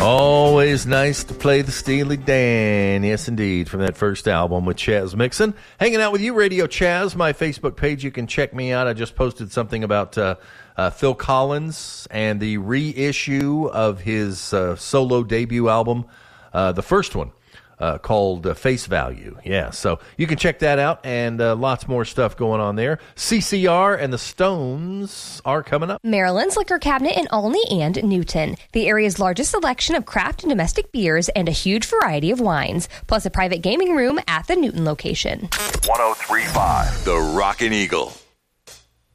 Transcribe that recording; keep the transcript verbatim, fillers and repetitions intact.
Always nice to play the Steely Dan. Yes, indeed, from that first album with Chaz Mixon. Hanging out with you, Radio Chaz, my Facebook page. You can check me out. I just posted something about uh, uh, Phil Collins and the reissue of his uh, solo debut album, uh, the first one. Uh, called uh, Face Value. Yeah, so you can check that out, and uh, lots more stuff going on there. C C R and the Stones are coming up. Maryland's Liquor Cabinet in Olney and Newton. The area's largest selection of craft and domestic beers and a huge variety of wines, plus a private gaming room at the Newton location. one oh three point five The Rockin' Eagle.